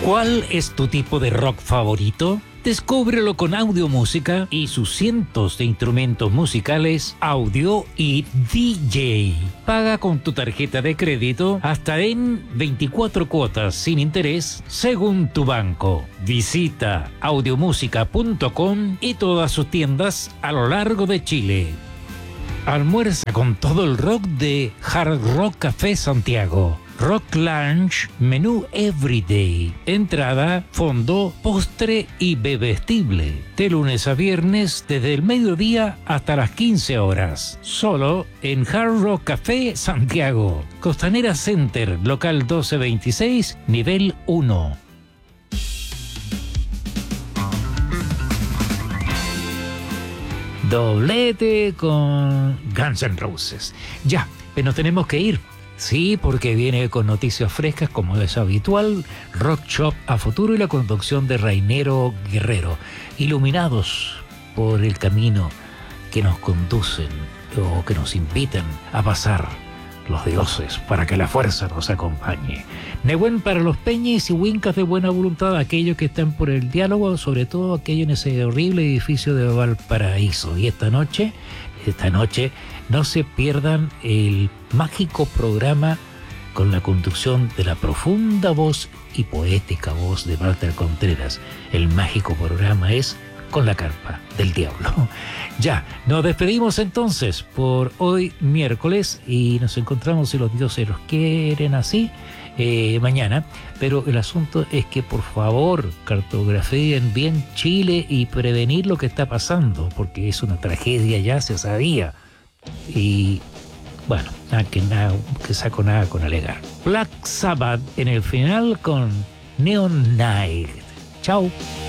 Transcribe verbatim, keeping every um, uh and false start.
¿Cuál es tu tipo de rock favorito? Descúbrelo con Audiomúsica y sus cientos de instrumentos musicales, audio y D J. Paga con tu tarjeta de crédito hasta en veinticuatro cuotas sin interés según tu banco. Visita audiomúsica punto com y todas sus tiendas a lo largo de Chile. Almuerza con todo el rock de Hard Rock Café Santiago. Rock Lunch, menú Everyday, entrada, fondo, postre y bebestible. De lunes a viernes desde el mediodía hasta las quince horas. Solo en Hard Rock Café Santiago. Costanera Center, local doce veintiséis, nivel uno. Doblete con Guns N' Roses. Ya, pero nos tenemos que ir. Sí, porque viene con noticias frescas como es habitual, Rock Shop a futuro y la conducción de Rainero Guerrero, iluminados por el camino que nos conducen o que nos invitan a pasar los dioses para que la fuerza nos acompañe. Nehuen para los peñis y wincas de buena voluntad, aquellos que están por el diálogo, sobre todo aquellos en ese horrible edificio de Valparaíso. Y esta noche, esta noche, no se pierdan el mágico programa con la conducción de la profunda voz y poética voz de Walter Contreras. El mágico programa es Con la Carpa del Diablo. Ya, nos despedimos entonces por hoy miércoles y nos encontramos, si los dioses los quieren así, eh, mañana. Pero el asunto es que por favor cartografíen bien Chile y prevenir lo que está pasando, porque es una tragedia, ya se sabía. Y bueno, nada que, nada, que saco nada con alegar. Black Sabbath en el final con Neon Night. Chao.